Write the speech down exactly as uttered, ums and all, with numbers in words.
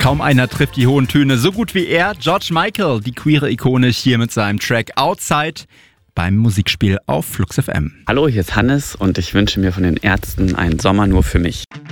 Kaum einer trifft die hohen Töne so gut wie er. George Michael, die queere Ikone, hier mit seinem Track Outside beim Musikspiel auf Flux F M. Hallo, hier ist Hannes und ich wünsche mir von den Ärzten einen Sommer nur für mich.